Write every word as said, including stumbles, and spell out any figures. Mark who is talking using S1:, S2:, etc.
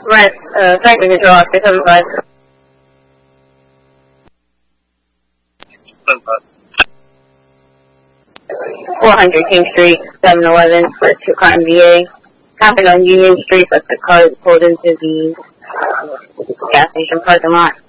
S1: Right, uh, Franklin Control, Oscar seven five. four hundred King Street, seven eleven, for two car M V A. Happened on Union Street, but the car is pulled into the uh, gas station parking lot.